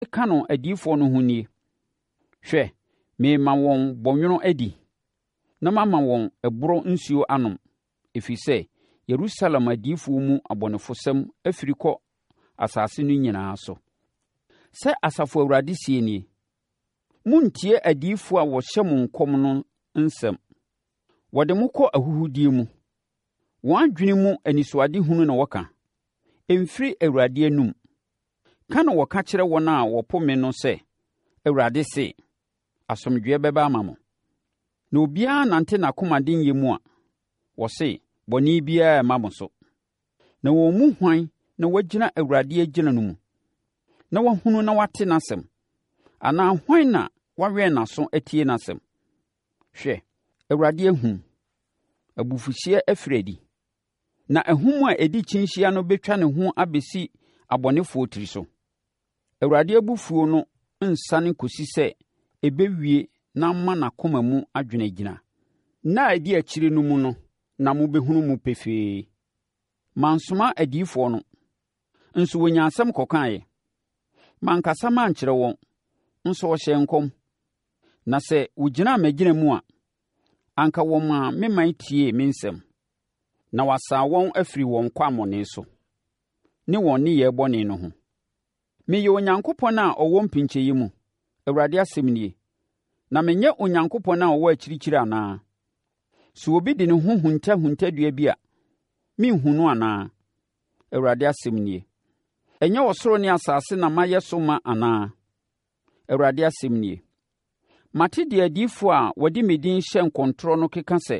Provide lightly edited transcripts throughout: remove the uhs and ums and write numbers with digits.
ka no adiyifoɔ no ho nie. Hwɛ, mema wɔn bɔnwono adi, na mama wɔn ɛboro nsuo anom, ɛfiri sɛ Yerusalem adiyifoɔ mu abɔnefosɛm afiri kɔ asase no nyinaa so. Sɛ Asafo Awurade sie nie, monntie adiyifoɔ a wɔhyɛ mo nkɔm no nsɛm. Wɔde mo kɔ ahuhudie mu. Wɔn adwene mu anisoadehunu na wɔka, ɛmfiri Awurade anum. Ka na wɔka kyerɛ wɔn a wɔpo me no sɛ, Awurade se, asomdwoeɛ bɛba ama mo. Na obiara nante n'akomadenyɛ mu a, wɔse, bɔne biara ɛma mo so. Na wɔn mu hwan na wɔagyina Awurade agyina no mu, na wɔahunu na wɔate n'asɛm, anaa hwan na wɔawɛn n'aso atie n'asɛm? Hwɛ, Awurade ahunu, abufuhyeɛ afiri adi, na ahum a ɛdi kyinhyia no bɛtwa ne ho abɛsi abɔnefoɔ tiri so. Awurade abufuo no nsane kɔsi sɛ ɛbɛwie na ama n'akoma mu adwenagyina. Na a ɛdi akyire no mu no, na mobɛhunu mu pefee. Mansoma adiyifoɔ no, nso wɔnya asɛm kɔkaeɛ. Mankasa mankyerɛ wɔn, nso wɔhyɛ nkɔm. Na sɛ wogyinaa m'agyina mu a, anka wɔmaa me man tiee me nsɛm, na wasaa wɔn afiri wɔn kwammɔne so, ne wɔn nneyɛɛ bɔne no ho. Meyɛ Onyankopɔn a ɔwɔ mpinkyɛeɛ mu, Awurade asɛm nie, na menyɛ Onyankopɔn a ɔwɔ akyirikyiri anaa? Sɛ obi de ne ho huntahuntadeɛ bi a, menhu no anaa? Awurade asɛm nie. Ɛnyɛ ɔsoro ne asase na mayɛ so ma anaa? Awurade asɛm nie. Mate deɛ adiyifoɔ a wɔde me din hyɛ nkɔntorɔ no keka sɛ,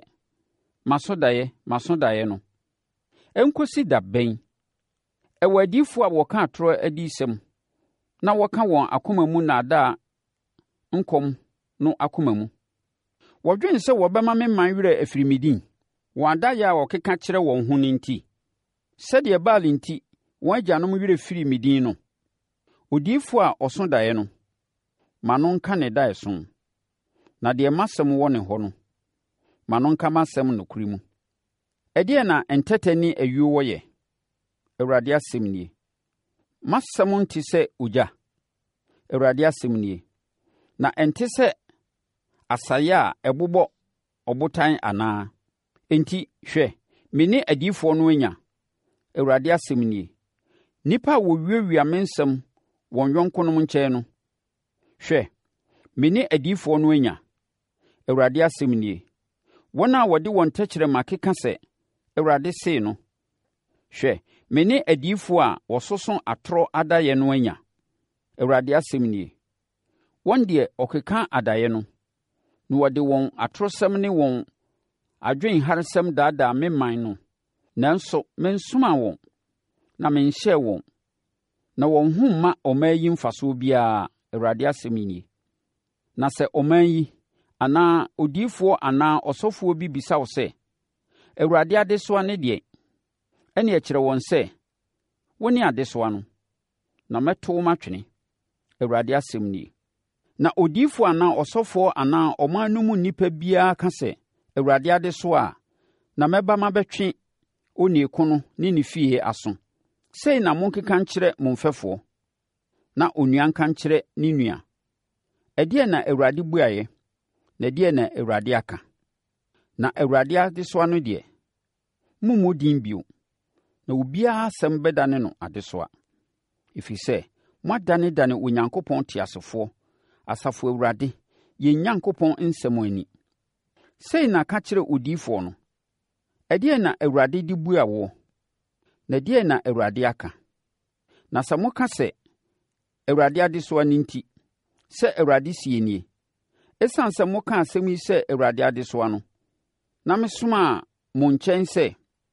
masodaeɛ no. Ɛnkɔsi da bɛn? Ɛwɔ adiyifoɔ a wɔka atorɔ adiyisɛm, na wɔka wɔn akoma mu nnaadaa nkɔm no akoma mu. Wɔdwene sɛ wɔbɛma me man werɛ afiri me din, wɔn adaeɛ a wɔkeka kyerɛ wɔn ho no nti. Sɛdeɛ Baal nti, wɔn agyanom werɛ firi me din no. Odiyifoɔ a ɔso daeɛ no, ma no nka ne daeso. Na deɛ m'asɛm wɔ ne hɔ no, ma no nka m'asɛm nokorɛ mu. Ɛdeɛ na ntɛtɛ ne ayuo wɔyɛ? Awurade asɛm nie. M'asɛm nte sɛ ogya. Awurade asɛm nie. Na ɛnte sɛ asaeɛ a ɛbobɔ ɔbotan anaa? Enti hwɛ, me ne adiyifoɔ no anya. Awurade asɛm nie. Nnipa a wɔwiawia me nsɛm wɔn yɔnkonom nkyɛn no. Hwɛ, me ne adiyifoɔ no anya. Awurade asɛm nie. Wɔn a wɔde wɔn tɛkyerɛma keka sɛ, Awurade sei no. Hwɛ, me ne adiyifoɔ a wɔsoso atorɔ adaeɛ no anya. Awurade asɛm nie. Wɔn deɛ ɔkeka adaeɛ no, na wɔde wɔn atorɔsɛm ne wɔn adwenharesɛm daadaa me man no. Nanso mensomaa wɔn, na menhyɛɛ wɔn, na wɔn ho mma ɔman yi mfasoɔ biara. Awurade asɛm nie. Na sɛ ɔman yi, anaa odiyifoɔ anaa ɔsɔfoɔ bi bisa wo sɛ, Awurade adesoa ne deɛ, ɛnne ɛkyerɛ wɔn sɛ, wo ne adesoa no, na mɛto wo matwene. Awurade asɛm nie. Na odiyifoɔ anaa ɔsɔfoɔ anaa ɔman no mu nnipa biara ka sɛ, Awurade adesoa a, na mɛba mabɛtwe onieko no ne ne fie aso. Sei na monkeka nkyerɛ mo mfɛfoɔ, na onua nka nkyerɛ ne nua. Ɛdeɛ na Awurade buaeɛ, na ɛdeɛ na Awurade aka. Na Awurade adesoa no deɛ, mommu din bio, na obiara asɛm bɛdane no adesoa. Ɛfiri sɛ, moadanedane Onyankopɔn teasefoɔ, Asafo Awurade, yɛn Nyankopɔn nsɛm ani. Sei na ka kyerɛ odiyifoɔ no. Ɛdeɛ na Awurade de bua wo, na ɛdeɛ na Awurade aka. Na sɛ moka sɛ, Awurade adesoa no nti, sɛ Awurade sie nie, ɛsiane sɛ moka asɛm yi sɛ Awurade adesoa no, na mesomaa mo nkyɛn sɛ,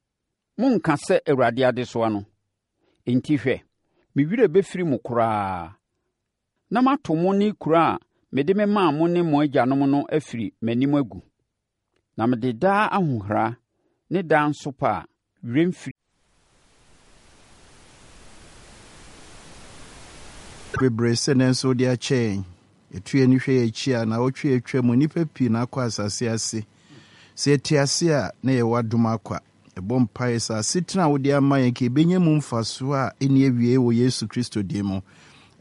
monka sɛ Awurade adesoa no. Enti hwɛ, me werɛ bɛfiri mo koraa, na mato mo ne kuro a mede me maa mo ne mo agyanom no afiri m'anim agu. Na mede daa ahohora ne daa nso pa a werɛmfiri. Bebree sɛ ne nso de akyɛn ɛtue ne hwɛ akyi a na wɔtwe atwa mu nnipa pii na akɔ asase ase. Sɛ ɛte ase a na yɛwɔ adom akwa. Ɛbɔ mpaeɛ sɛ asetena a wode ama yɛn ka ɛbɛnya mu mfasoɔ a ɛnni awie wɔ Yesu Kristo din mu.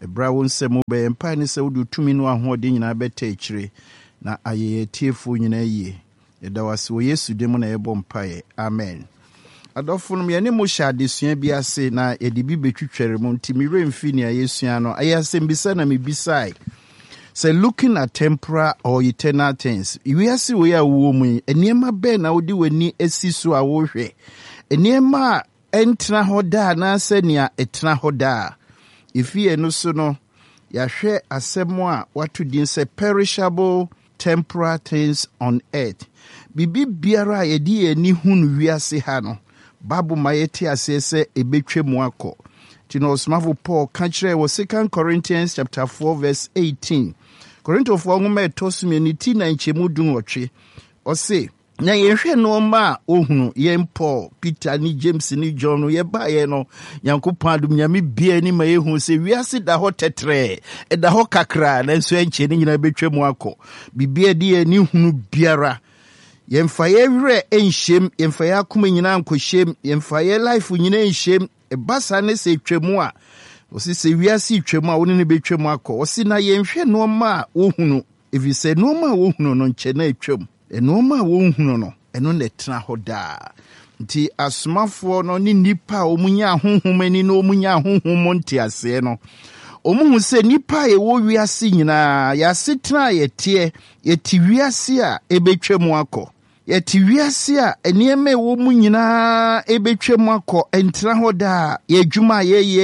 Ebra wo nsɛm bɛyɛ mpa ne sɛ wode tumi no ahoɔden nyinaa bɛta akyire na ayɛ tiefo nyinaa yie. Yɛda wase wɔ Yesu din mu na yɛbɔ mpaeɛ. Amen. Adɔfo no yɛne mo hyɛ adesua bi ase na yɛde bi betwitwere mu nti mirɛ mfi nea yɛsua no ayɛ asɛmbisa na mebisae. So looking at temporal or eternal things, wiase we a wo mu eniema bɛn na wodi wani esi so a wo hwɛ. Eniema entra hɔ da na sɛ nea etra hɔ da. Ifie no so no yahwɛ asɛm a wato din sɛ perishable temporal things on earth. Bibi biara a yɛdi ani hunu wiase ha no. Bible ma yɛte ase sɛ ebetwa mu akɔ. Tino Osmafo Paul ka kyerɛ wɔ 2 Corinthians chapter 4 verse 18. Korintofo nwoma etosumi ni ti na nkyemu dunwɔtwe. Ɔse, na yɛhwɛ no ma ohunu yɛn Paul, Peter ni James ni John no yɛba yɛ no Nyankopɔn adom nyame bia ni ma yɛhu sɛ wiase da hɔ tetrɛ, ɛda hɔ kakra na nso ɛnkyɛ ne nyina betwa mu akɔ. Bibia di ani hunu biara. Yɛmfa yɛwerɛ ɛnhyɛm, yɛmfa yɛ akoma nyina nkɔhyɛm, yɛmfa yɛ life nyina nhyɛm. Ebasa ne se twemu a osi se wiase twemu a woni ne betwemu akɔ osi na yɛnhwɛ noma a wohunu efise noma a wohunu no nkyɛ na etwem noma a wohunu no ɛno na tena hɔ daa nti asomafo no ne nipa a omunya ahonhom ani na omunya ahonhom ntiase no omuhu se nipa a ɛwɔ wiase nyinaa yɛase tena yɛte wiase a ebetwemu akɔ. Yɛte wiase a nneɛma ɛwɔ mu nyinaa ebetwa mu akɔ entra hɔ da yɛdwuma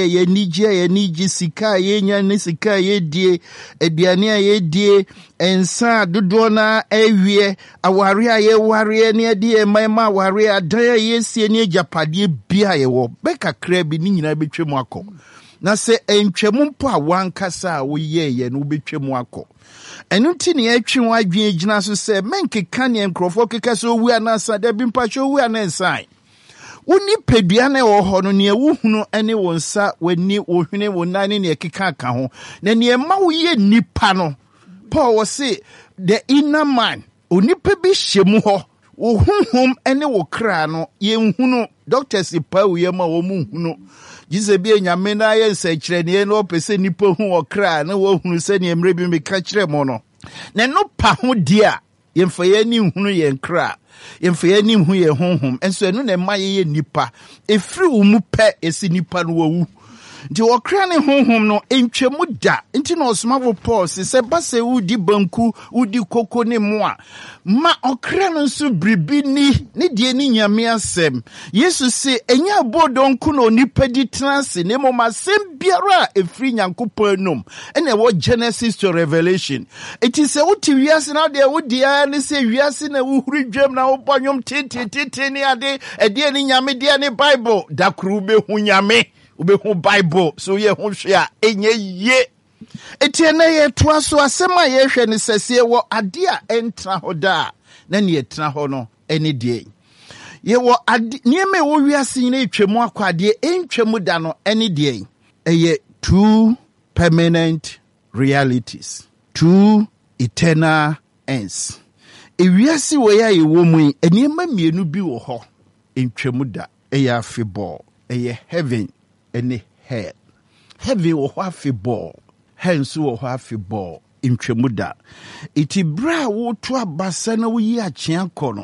yɛnigye sika yɛnya ne sika yɛdie aduane a yɛdie ensa dodoɔ na awie aware a yɛware ne yɛde ɛma aware adan a yɛsie ne agyapadeɛ bia yɛwɔ bɛkakra bi ne nyinaa betwa mu akɔ na sɛ entwamu mpo a wankasa a woyɛɛ no betwa mu akɔ. Ɛno nti ne yɛtwe ho adwene gyina so sɛ menkeka ne nkurɔfoɔ keka sɛ owu anasa da bi mpatwɛ owu anansan. Wo nipadua na ɛwɔ hɔ no nea wohunu ne wo nsa w'ani wo hwene wo nan ne nea ɛkeka aka ho na nea ɛma wo yɛ nipa no Paul wɔ se the inner man onipa bi hyɛ mu hɔ wo honhom ne wo kra no yɛnhunu doctors pa wo yɛ ma wo mu hunu Jesus bi enyame na yɛ nsɛkyerɛne na ɔpɛ nipa hu ɔkra na wɔhunu sɛ ne mmerɛ bi meka kyerɛ mo no na no pa ho di a yɛmfa yɛ ni hunu yɛn kra yɛmfa yɛ ni hu yɛn honhom enso ɛno na ɛma yɛ nipa efiri wo mu pɛ esi nipa no wawu nti wɔkra ne honhom no entwemu da nti na Osmafo Paul sɛ basa wudi banku wudi koko ne moa ma ɔkra no nso bribi ni ne die ni nyame asɛm Yesu se enya bodonku no nipa di transe ne mo masɛm biara efiri Nyankopɔn anum ɛna ɛwɔ Genesis to Revelation eti sɛ wote wiase na de wodi a ne sɛ wiase na wohuri dwam na wobɔnwom tete ne ade ɛde ne nyame de ne Bible dakru be hu nyame ubehu Bible so ye ho hwe a enye ye etie na ye toa so asɛm a ye hwɛ ne sɛsie wɔ ade a entra hɔ da na ne etra hɔ no ene die ye wɔ ade nieme wɔ wiase nyina etwemu akwade entwemu da no ene die eye two permanent realities, two eternal ends. Ewiase wɔ ya ye wɔ mu eniema mienu bi wɔ hɔ entwemu da eye afebɔ eye heaven any hell. Heavy or half ball. Hence or half ball in Tremuda. Iti bra wo to a basana we ya chiancono.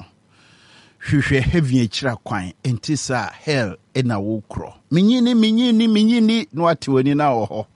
Hushe heavy a chiraquine, and tisa hell in a wokro. Minini, no at when in our ho.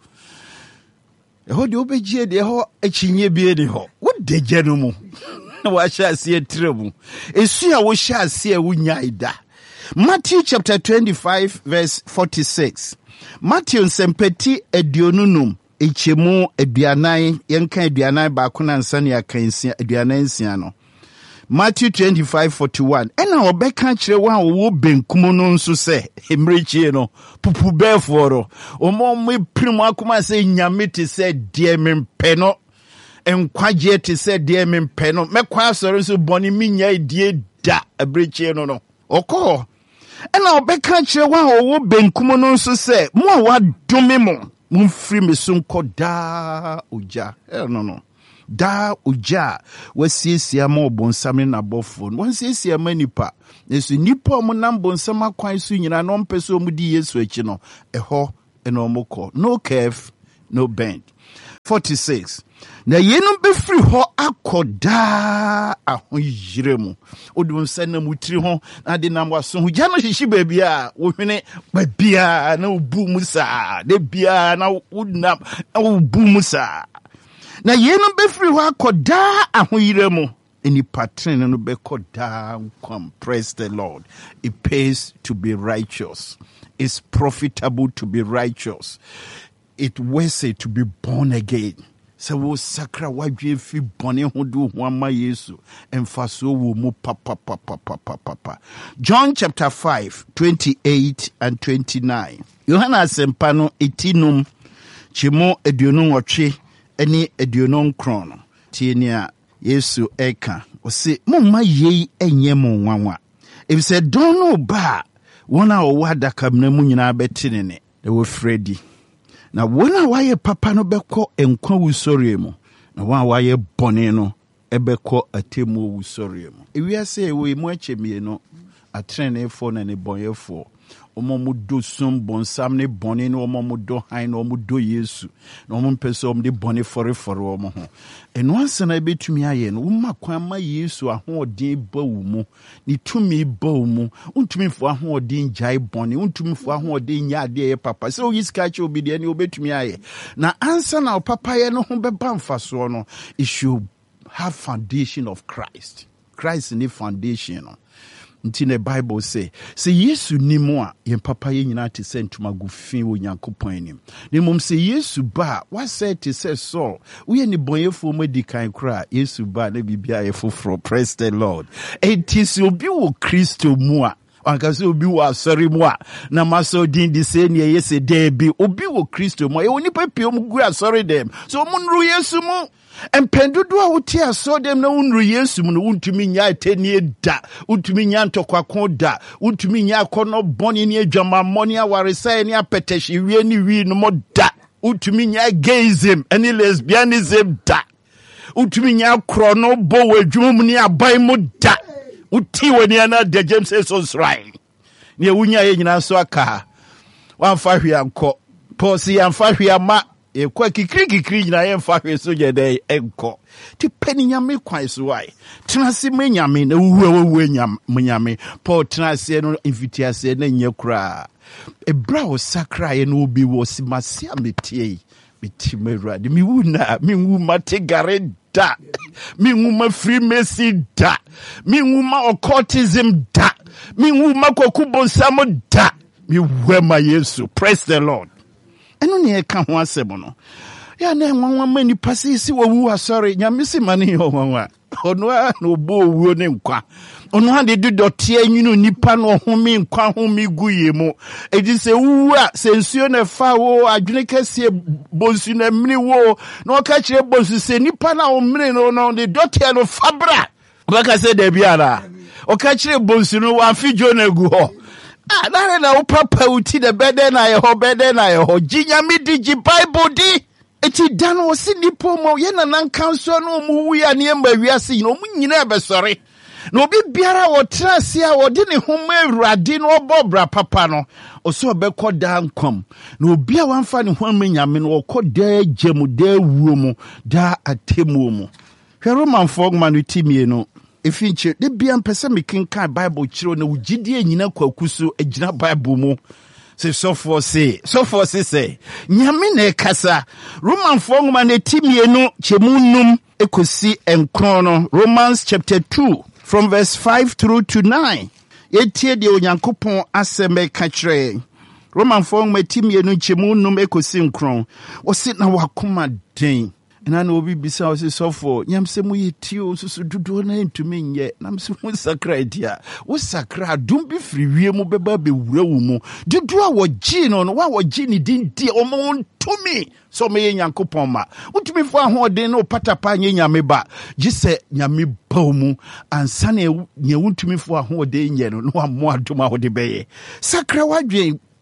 A ho do be de ho a chinye beard ho. What de genumo? What shall see a trouble? A see we shall see a winyaida. Matthew chapter 25 verse 46. Matthew sempeti edionunum echemu eduanan yenka eduanan ba kuna nsa ne akansia eduanan nsia no. Matthew 25:41. Ena obeka kire wa wo benkum no nso se emrechie no pupu beforo omo me primu akoma se nyame te se die mempe no enkwaje te se die mempe no mekwa asoro so boni minya die da abrechie no okọ ena obeka kire wa wo benkum no nso se mo a wadome mo mfiri me so nkọ da oja no da oja wasiesia ma obonsam na bofo wasiesia ma nipa yesu nipa mo nam bonsam akwan so nyina no mpeso mu di Yesu achi no eho eno mokọ no curve no bend. 46. Na yenum befiri ho akoda ahoyire mu. Odun se na mutiri ho na de nam waso ho gya no hihyi baabia wo hwene baabia na obu musa de bia na wonam obu musa. Na yenum befiri ho akoda ahoyire mu. Any pattern no be koda come. Praise the Lord. It pays to be righteous. It's profitable to be righteous. It worth it to be born again. So wo sakra wadwe fi bone ho do ho ama Yesu emfaso wo mu papa. John chapter 5 28 and 29. Yohana sempa no etinum chimo eduonum otwe eni eduonum kron tienia Yesu eka ose mumma yei enye mo nwanwa ebise don no ba wona o wada kamna mu nyina betinene e wo fredi na wona waye papa no beko enkwa wusori mu na wa waye bone no ebeko atemu wusori mu ewiase e wo emu achemie no atrenefo na ne bonyefo omo do sum bonsam ne bone no omo do han no omo do Yesu na omo pese omo de bone fore omo ho eno ansana betumi aye no woma kwan ma Yesu ahoodin ba wo mu ni tumi ba wo mu untumi fo ahoodin jai bone untumi fo ahoodin nya ade ye papa se o yiska che obi de ne obetumi aye na ansana o papa ye no ho beba mfaso no it should have foundation of Christ in the foundation no. Nti the Bible say Yesu ni mo a yen papa ye nyina te se ntuma gu fin wo Nyankopon anim. Ne mom se Yesu ba what say te se so we ni bonyefo mo di kan kra Yesu ba na bibia ye foforo. Praise the Lord. Enti obi wo Kristo mu a ankase obi wo asori mu a na maso din di se ne ye se debi obi wo Kristo mu e oni papie mu gu asori dem so mo nru Yesu mu empendudu a wote aso dem na unru Yesu mu no untumi nya etenie da untumi nya ntokwa da untumi nya akono boni ne adwama moni awaresa ne apeteshi wie ni wi no mo da untumi nya gayism any lesbianism da untumi nya krono bo wadwum ne abai mu da uti woni ana de James says right ne wunya ye nyina so aka wamfa hwe anko posi yamfa hwe ama e kwa kikri nyina ye mfa hwe so je de enko ti pani nyame kwan so wai tenase menyame na wuwe nyame Paul tenase no invitiase na nya kura ebra o sakra ye no obi wo simase ametie biti merade mi wuna mi wuma tegare da mi wuma freemason da mi wuma occultism da mi wuma kokubonsam da mi wema Yesu. Praise the Lord. Eno ne e ka ho asem no ya na nwanwa mani pasisi wo wu asori nyamisi mani ho nwanwa ono a no bo wu ne nkwa ono ha de dodote anyunu nipa no home nkwa home guye mu edi se wu a se nsuo na fa wo adwene kase bonsu na mini wo na ka kire bonsu se nipa na o mini no de dote no fabra o ka se de bia na o ka kire bonsu no wa fijo na gu ho nare na wo papa uti de bede na ye ho ginya mi di Bible di eti dan wo si nipo mo ye na nan kanso no mu wu ya ne ma wiase no mu nyina be sore na obi biara wo trase a wo de ne ho ma Awurade no obobra papa no o so be koda nkom na obi a wanfa ne ho ma nyame no koda gemu da wuo mu da atemu mu hwe Romanfo ma no timie no efinche de bia mpese mekenkan Bible chiro na wugidie nyina kwakuso agina Bible mu se so for say nyame na ekasa Romanfo ngoma na timie no chemu num ekosi enkron no Romans chapter 2 from verse 5 through to 9 yetie de Onyankopon aseme ka kire Romanfo ngoma timie no chemu num ekosi enkron o sit na wakoma den na na obi bisa o se sofo nyamse mu yetio susu dudu na ntumi nye na mse mu sakra dia wo sakra dum bi firi wie mu beba be wura wo mu dudu a wo gi no wa wo gi ni din di o mo ntumi so me Nyankopon ma utumi fo ahoden no patapa nye nyame ba gise nyame ba mu ansane nye utumi fo ahoden nye no no amo adoma ho de beye sakra wadwen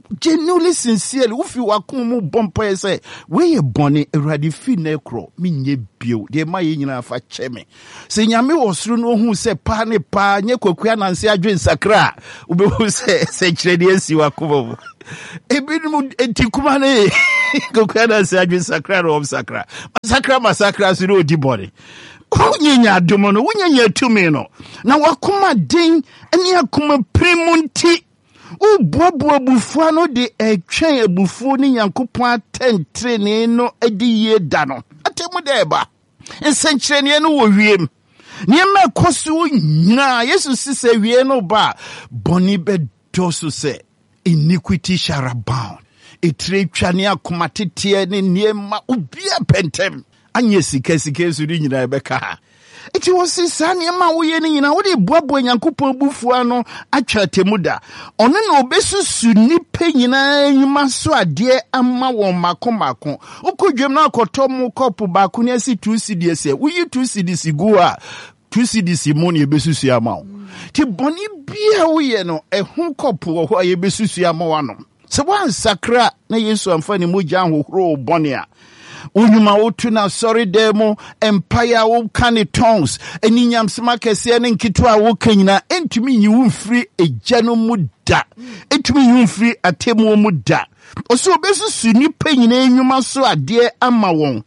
genuinely, sincerely, if you are come bumper say, where you bonny a ready finecro, mean ye beau, dear my in a fat cheme. Say, Yami was through no who say, Pane pa, Nekoquian and say, I drink sacra, who say, Chedias, you are come. A bit antiquane, Coquian and say, I drink sacra of sacra. Massacra, you know, the body. Unyenya dumono, unyenya tumeno. Na wakuma ding, eni akuma primunti. Ubuabu abufuano de etwen abufuo ni Nyankopon atentrene no edi ye da no. Atemu deba. Nsenkyerene no wo wiem. Niema koso nyina Yesu sise wie no ba boni bedoso se iniquity shall abound. Etre twane akoma tetie ne niema ubia pentem. Anye sika su di nyina ebeka. Iti wosi sa niema wo ye ni nyina wo de boabo Nyankopon bufuo no atwa temuda. Ono na obesusu nipa nyina enyuma so ade ama won makomako. Ukodwem na akotom kopo ba ko ne asi 2 cedis e. Wo yi 2 cedis go a 2 cedis mo ne ebesusu ama wo. Ti boni bia wo ye no ehun kopo wo ho ebesusu ama wo no. Se wan sakra na Yesu amfa ni mogya hohoro boni a unyuma wotu na sorry demo empire wo kane tongues eni nyamsema kese ne nkitwa wo kanyina entumi nyi wo mfiri ejano muda entumi nyi wo mfiri atemu muda oso obesusu nipa nyina enyuma so ade ama won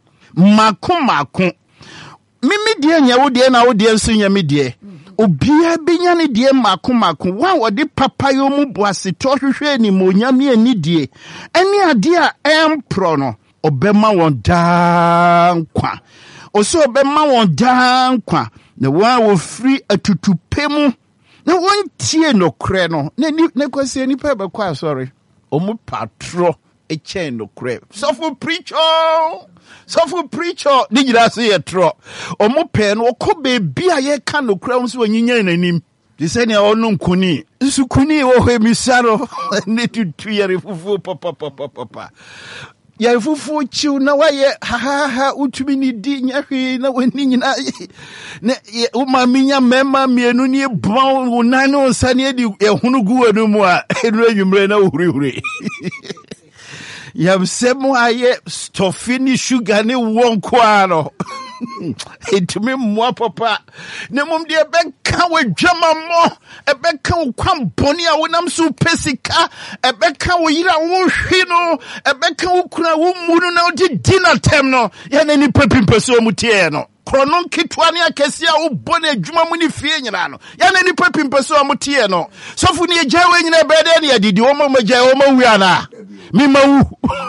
mako mimi die nya wo die na wo die nso nya me die obia benya ne die mako wa wode papayo mu boase to hwehwe ni monyame ani die eni ade a empro no obema won dankwa oso obema won dankwa na wa wo free atutupemu na won tie no kre no ne kwase ni pa be kwa sorry omu patro echen no kre so for preacher ni gira se yetro omu pe no ko be bia ye ka no kre nso onyinya nanim di se ne onu nkuni nsukuni wo hemisaro ne tutu yare fufu papa ya fufu chiu na waye ha utumi ni di nyahwe na wani nyina ne umaminya mema mienu ni bon unano nsane di ehunu gu anu mu a enu anwumre na hurihuri yamsemu aye stofini sugar ni wonko no etumi mwa papa ne mum de beka wadwama mo ebeka kwam boni a wonam so pesika ebeka wo yira wo hwi no ebeka wo kura wo munu na odi dinner time no ya na ni papimpeso mutie no krono kitwa ne akesi a wo boni adwuma mu ni fie nyina no ya na ni papimpeso mutie no sofu ne agyawe nyina bede ne adidi wo ma magyawe wo ma wi ana mi mawu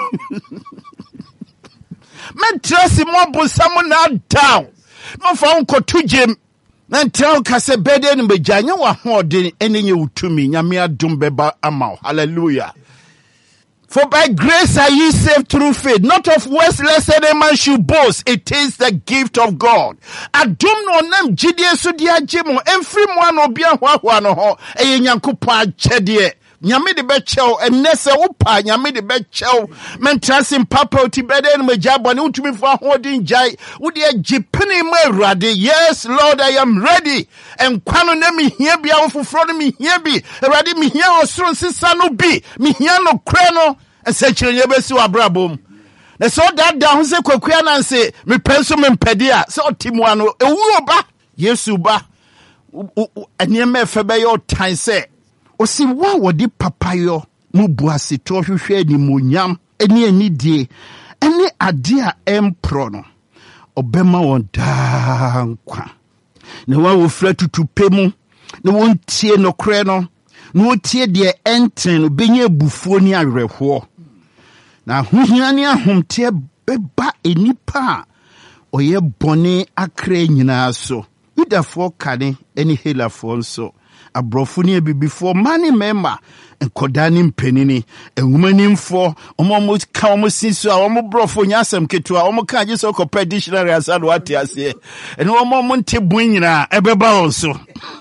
men trust mo bosamu na down no fa unko tujem na ntraw kase bede no beganya wa hoden enenye utumi nyame adom beba ama hallelujah. For by grace are ye saved through faith, not of works, lest any man should boast. It is the gift of God. Adom no nam jidie so dia jemo emfiri mo an obia hwa no ho eye Nyankopon akyede nyame de bechel enese wo pa nyame de bechel mentrasim papa oti bede no majabone utumi fo ahodin jai wo de agipene ma awurade. Yes Lord, I am ready. Enkwano na mi hia bia wo foforo no mi hia bi awurade mi hia osoro nsesa no bi mi hia no kre no ensekire besi wa brabom na so that down se kwakua na nse me penso me mpede a so otimu ano ewu oba Yesu ba eniema efebe yo tan se osi wa wodi papayo mu buase to hwehwe ni monyam eni anidie eni ade a empro no obema won dankwa ne wa wo fra tutupe mu ne won tie no kre no ne wo tie de enten no benye bufuo ni awerehwo na hohia ne ahomte beba enipa oye bone akra nyina so Yudafo kane eni helafo nso abrofo ne bibifo mani member enkodani mpenini enwumanimfo omo ka omo siso a omo brofo nyasem ketu a omo ka je so ko dictionary asado ate ase eni omo nte bunyina ebeba onso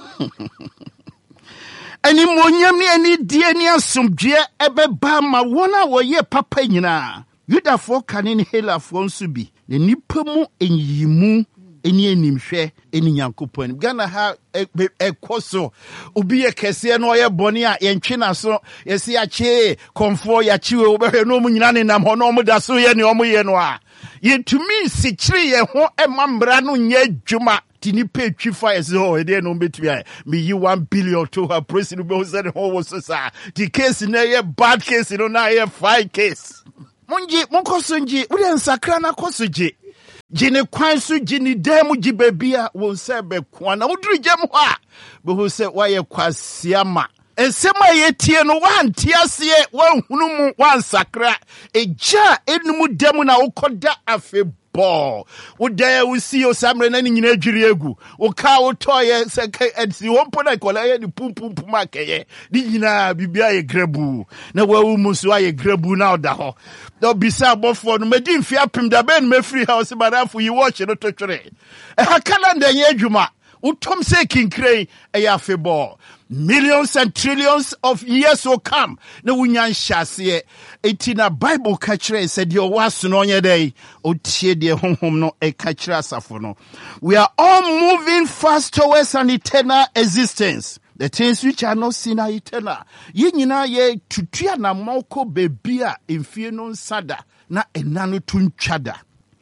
eni monyam ne eni die ne asomdwe ebeba ma wona wo ye papa nyina Yudafo kane ne helafo nso bi ne nipa mu enyimu eni enimhwe eni Nyankopɔn Ghana ha ekoso obi ye kese no ye bɔne a yɛntwe na so yɛsi ache konfo ya chiwe obehwe no mu nyina ne nam ho no mu da so ye ne omu ye no a yɛntumi nsikyiri ye ho emambra no nyɛ adwuma tini pay twifa yɛsi ho ede no betumi a me yi 1 billion to her president be say ho wo so sa the case na ye bad case no na ye fine case munji munkoso nji wo nsakra na koso ji Jini kwansu jini demu jibebia wonsebe kwana udru jemu ha buhuse waye kwa siyama ensema yetie no wantiasie wanhunumu wansakra eja enumu demu na ukoda afebo udaya usi osamre na nyina adwiri egu uka utoye seke edsi wompo na kola ye ni pum akeye di nyina bibia ye grebu na wawu musu aye grebu na oda ho no bisa bofo no medi mfi apem da ben mefri house barafu yi watch no to twere ha calendar ye adwuma utom se kinkren e ya febo millions and trillions of years will come na wunyan hyase etina Bible ka kire said your was no nye dey otie de honhom no e ka kire asafo no we are all moving fast towards an eternal existence. The things which are not seen are eternal. Ye nyina ye tutua na moko bebia emfie no nsada na enano tuntwada.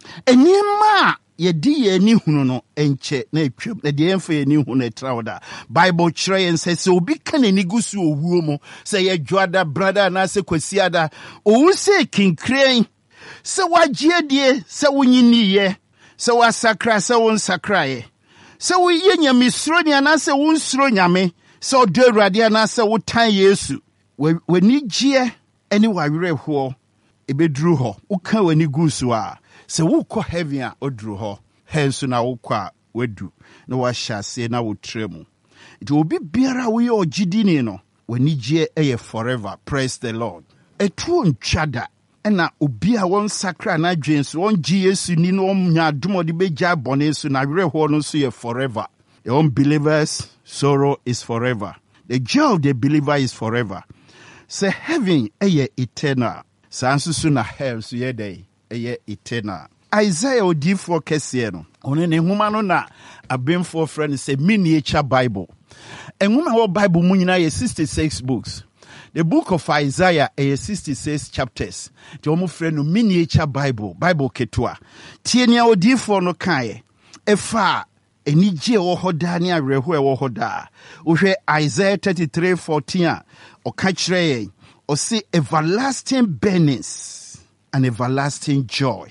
Enima ye di ye ni hunu no enche na etwam na de emfa ye ni hunu etrawda. Bible kire yen say obi kan ani gusu owuo mo say ye dwada brother na se kwasiada owu se kinkren se wagye die se wunyini ye se wasakra se wonsakra ye se wuye nyamisro ni anase wunsro nyame se odo awurade anase wotan Yesu wani gye eni wawerehwo ebeduru ho uka wani gusu a se wukɔ heaven a oduru ho hensu na wukɔ a wadu na wahyase na wotremu it will be biara we ogidini no wani gye eye forever. Praise the Lord. Etu ntwada ena obi a won sakra na dwenso won gye Yesu ni no nya domode begya bone so na werehwo no so ye forever. The unbelievers sorrow is forever. The joy of the believer is forever. Say heaven eye eternal. Sansusu na hell so ye day eye eternal. Isaiah odifo kese no one ne huma no na abemfo friend say miniature Bible. Enhuma wo Bible mu nyina ye 66 books. The book of Isaiah is 66 chapters. The omu friend no miniature Bible ketua. Tienia odifo no kae. Efa enije wo hoda ni awerehwo e wo hoda. Uhwe Isaiah 33:14 a oka kire o say everlasting burnings and everlasting joy.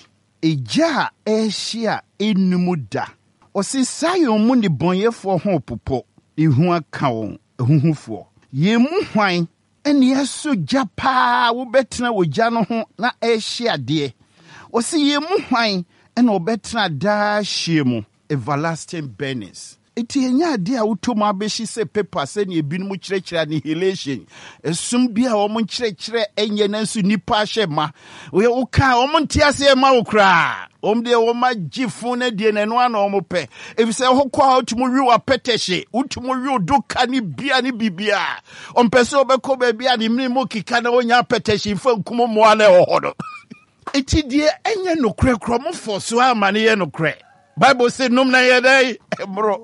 Eja eshia enumuda. O say sayon mu ni bonyefo ho popo. Ihu aka won ehuhufo. Yemu hwan eni aso japa wo betena wo gya no ho na ehia de. O say yemu hwan ena obetena da hyiemu everlasting burnings. Eti enya ade a wotom abeshi se paper se ne ebinum kyerɛkyerɛ annihilation. Esum bia wo mo kyerɛkyerɛ enye nanso nipa ahyema. We wo ka wo mo ntiase ma wo kra. De wo ma gifo na die na no ana wo pɛ. Efise ho kwa otumo wi wa petehye, utumo wi odoka ni bia ni bibia. Ompese obekɔ ba bia ni mnimo kika na wonya petehye fa nkumo mo ana ho. Eti die enye no krekro mo foso amane ye no kre. Bible say num na ye dai bro.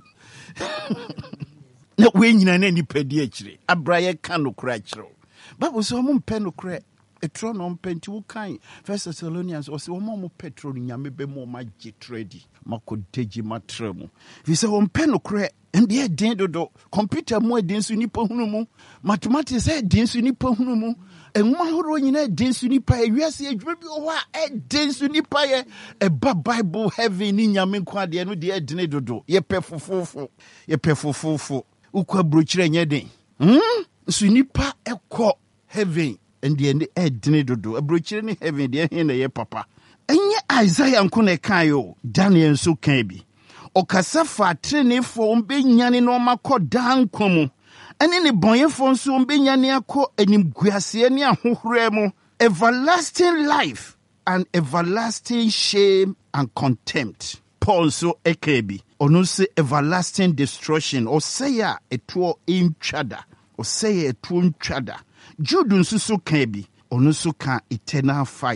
Na we nyina na nipadi akire. Abraye kan no kra akire. Bible say mo mpe no kra. Etro no mpenti wo kan. First Thessalonians o say wo mo petro nyame be mo ma gitredi. Makodeji matremu. Fi say wo mpe no kra. Ndi den dodo. Computer mo edin su nipa hunu mu. Mathematics edin su nipa hunu mu. Enwa horo nyina edin su nipa ewiase adwuma bi o ha edin su nipa ye eba Bible heaven ni nyame kwa de no de edin dodo. Ye pefofofo. Ukwa brochire nye den. Su nipa ekọ heaven ndi edin dodo. Brochire ni heaven de hin na ye papa. Enye Isaiah nko na kan yo. Daniel nso kan bi. Okasa fa trenefo mbe nyane no makọ dan komu. Ene ne bonyefo nso mbe nyane akọ animguase ne ahohore mu. Everlasting life and everlasting shame and contempt. Paul so ekebi. Ono se everlasting destruction. O say ya etuo intwada. O say ya etuo ntwada. Jude nso so kan bi. Ono so kan eternal fire.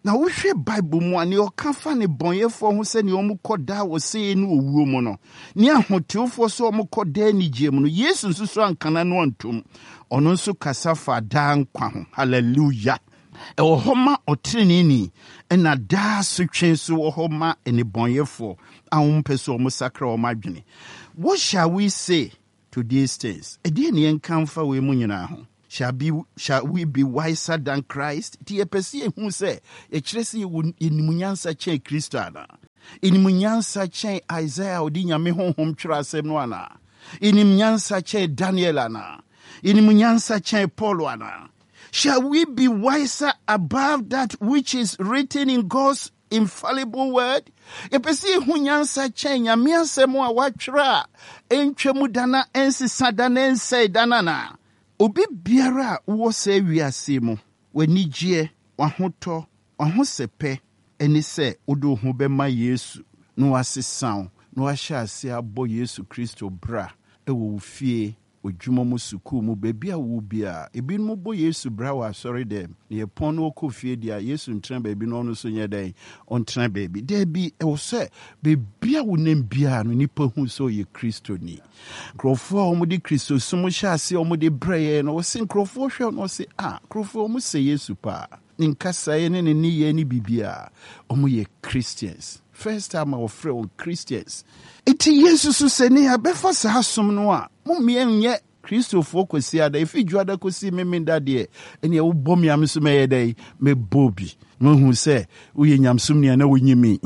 na wohwe Bible mu ani oka fa ne bonyefo ho se ne omukoda wo se ne owuo mu no ne ahotewfo so omukoda ni gie mu no Yesu nsusu ankana no antum ono nso kasa fa da nkwa ho hallelujah Ohoma otrenini ena da sutwen so ohoma ene bonyefo ahompeso omusakra omadwene. What shall we say to these things? Edi ne enkamfa we mu nyina ho. Shall we be wiser than Christ? Ti epesi ehu se e kiresi inimunyansa chen Kristo ana. Inimunyansa chen Isaiah odi nyame honhom twira asem no ana. Inimunyansa chen Daniel ana. Inimunyansa chen Paul ana. Shall we be wiser above that which is written in God's infallible word? Epesi hunyansa chen nyame asem a watwira entwemu dana ensisa dana ensei dana na. Obi biara wo se wiase mu wanigye wahoto wahosepe eni se odo ho bema Yesu no wasesan no ahya ase abo Yesu Kristo bra ewo fie odwuma mu suku mu bebia wo bia ebi mu bo Yesu bra wa sorry dem ne pon no okofie dia Yesu ntran baabi no no so nyeden ontran baabi de bi e wo se bebia wo nem bia no nipa hu so ye Kristo ni krofo omo de Kristo sumo hyase omo de breye no wo se krofo hwe no se krofo omo se Yesu pa nkasa ye ne ni ye ni bibia omo ye Christians. First time our friend Christians. Iti Yesu so se ne abefa sa hasom no a mumie nye Kristofo kwesi ada ifi juada kosi memenda de ene wo bom yam so meye dai me bobi no hu se wo ye nyamsum ne na wonyimi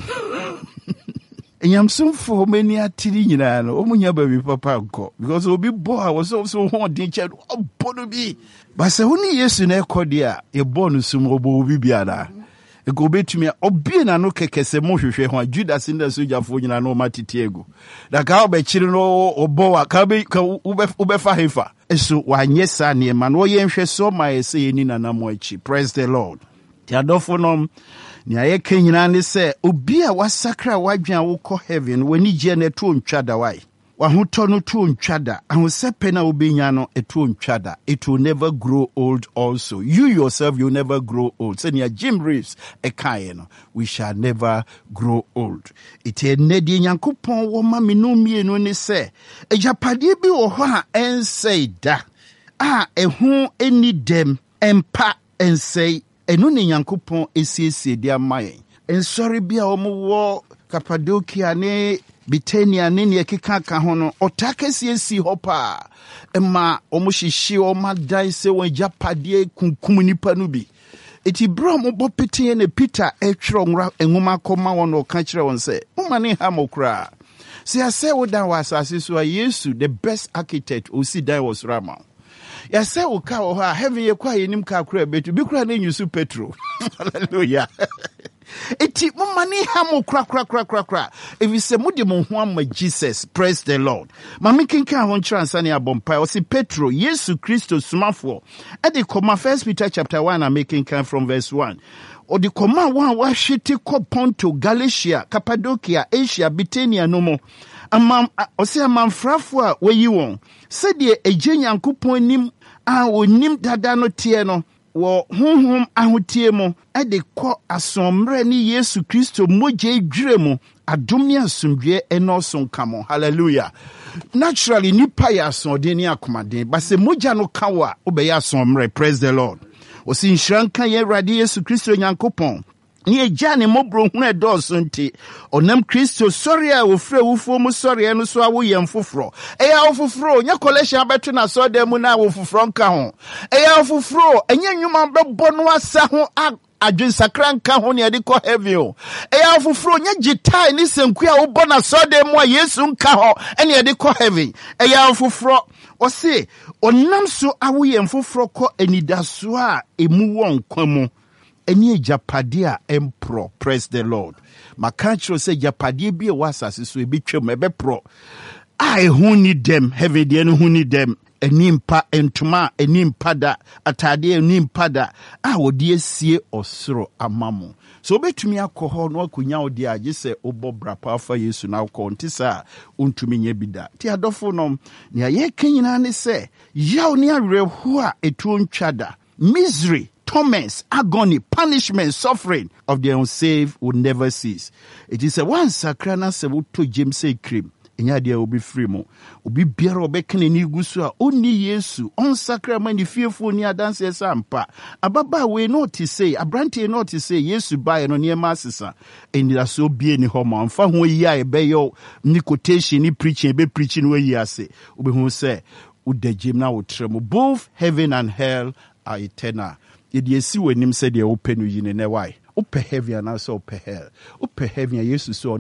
enyamsum fo mani atiri nyina no omunya ba bi papa nko because obi bo a wo so ho din che obono bi ba se huni Yesu na ekodi a e bonu sum obo obi biada ego betumi obie na no kekese mo hwehwe ho Judas nda sojafo nyina no matitiego da ka obekiri no obowa ka ubefa hefa eso wanyesa ne ma no yenhwe so ma ese yeni na mo achi. Praise the Lord. Tiadofo nom ni ayeke nyina ne se obi a wasakra wadwan wo kɔ heaven wani gye na to ntwada wai wahoto no to ntwada ahosepe na obenya no eto ntwada. It will never grow old also. You yourself you never grow old. Senior Jim Reeves ekaye no we shall never grow old. It enedi nyankopon wo ma menu mienu ne se ejapade bi wo ho a ensei da ehu eni dem empa ensei enu ne nyankopon esiesie dia mayen ensori bia wo wo Cappadocia ne Bitania ne ekeka ka ho no otakesi esi hopa ema omuhihye o madan se won japade kunkum nipa no bi eti bro mo bopete ne Peter etwro nwra enwuma koma won o ka kire won se umane ha mokra se ase wo dan wasase so Yesu the best architect o si dan was Rama ya se wo ka wo ha heaven ye kwa yenim ka kra betu bi kra na nyusu Petro hallelujah eti mumani hamu kra if you say mudi mo ho am Jesus. Praise the Lord. Mami kinka ho nkyransa ne abompa o si Petro Yesu Kristo sumafo e de koma 1 Peter chapter 1 and making come from verse 1 o de koma wa hwete ko Ponto, Galatia, Cappadocia, Asia, Bithynia no mo o se amamfrafo a wayi won se de eje Nyankopon nim a onim dada no tie no wo honhom ahotie mu ade kɔ asomre ni Yesu Kristo moje dwere mu adom ne asomdwe enoso nkamo. Hallelujah. Naturally nipa ya asode ne akomaden ba se moja no kawa obeye asomre. Praise the Lord. O si nhranka ye Awurade Yesu Kristo Nyankopon ni eja ne mobro hu edoso nti onam Kristo sori a ofre wufo mu sori eno so awo yem foforo eya ofoforo nya collection abeto na so dem na awo foforo nka ho eya ofoforo enya nwuma bebo no asa ho adwensakra nka ho ne de kɔ heaven o eya ofoforo nya gitai ni senku a wo bɔ na so dem a Yesu nka ho ene de kɔ heaven eya ofoforo o se onam so awo yem foforo kɔ enidaso a emu won kwamu eni japade a empro. Praise the Lord. Makachro say japade bi e wasase so ebetwem ebepro a hu ni dem heaven de no hu ni dem enimpa entuma enimpada atade enimpada a wodi esie osoro amamo so obetumi akɔhɔ no akunya odi agye se obobra pafa Yesu na akɔ ntisa ontumi nya bida ti adɔfo no ne aye kanyina ne se yaw ne awerɛho a etu ntwada misery torments, agony, punishment, suffering of the unsaved will never cease. It is a one sakrana se to James say cream. Enya dia obi free mo. Obi biara obekene ni gusu a oni Yesu. On sacrament ni fearful ni adanse sampa. Ababa we not to say, abrante not to say Yesu buy no near masisa. And that so be ni homa. Mfa ho yi a ebe yo ni quotation ni preaching be preaching we yi ase. Obi hu say ude jim na utremo. Both heaven and hell are eternal. Yedi esi we nim say de open you ne why. Upe heaven and also upe hell. Upe heaven Yesu so